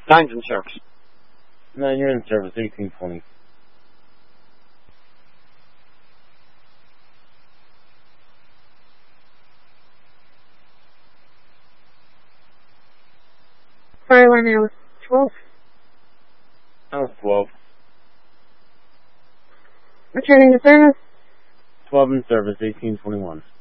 Nine's in service. 9, you're in service, 1820. Fire line now 12. That was 12. Returning to service. 12 in service, 1821.